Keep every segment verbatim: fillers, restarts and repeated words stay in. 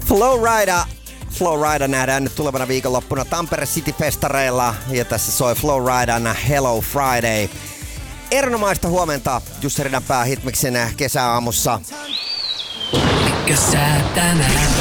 Flowrida. Flowrida nähdään nyt tulevana viikonloppuna Tampere City-festareilla ja tässä soi Flowridan Hello Friday. Erinomaista huomenta Jussi Ridanpää Hitmixin kesäaamussa. Kesää tänään.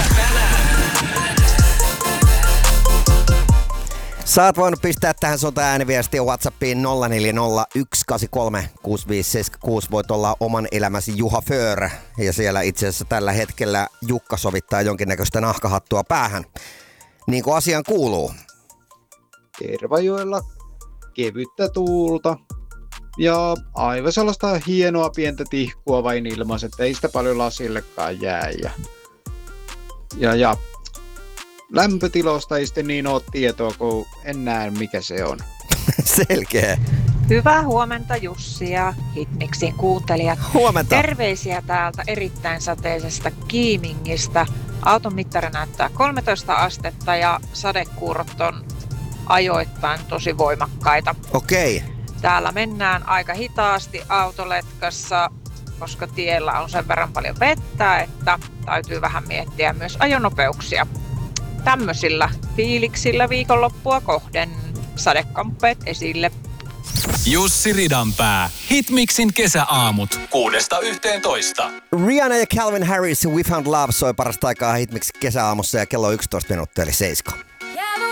Sä oot voinut pistää tähän sota ääniviestiä WhatsAppiin nolla neljä nolla yksi kahdeksan kolme kuusi viisi seitsemän kuusi. Voit olla oman elämäsi Juha Föör. Ja siellä itse asiassa tällä hetkellä Jukka sovittaa jonkinnäköistä nahkahattua päähän. Niin kuin asiaan kuuluu. Tervajoella kevyttä tuulta ja aivan sellaista hienoa pientä tihkua vain ilmassa, että ei sitä paljon lasillekaan jää. Ja, ja, ja lämpötilosta ei sitten niin ole tietoa, kun en näe mikä se on. Selkeä. Hyvää huomenta Jussi ja Hitmixin kuuntelijat. Huomenta. Terveisiä täältä erittäin sateisesta Kiimingistä. Auton mittari näyttää kolmetoista astetta ja sadekuurot on ajoittain tosi voimakkaita. Okei. Täällä mennään aika hitaasti autoletkassa, koska tiellä on sen verran paljon vettä, että täytyy vähän miettiä myös ajonopeuksia. Tämmöisillä fiiliksillä viikonloppua kohden sadekamppeet esille. Jussi Ridanpää. Hitmixin kesäaamut. Kuudesta yhteentoista. Rihanna ja Calvin Harris We Found Love soi parasta aikaa Hitmixin kesäaamussa ja kello yksitoista minuuttia eli seitsemän.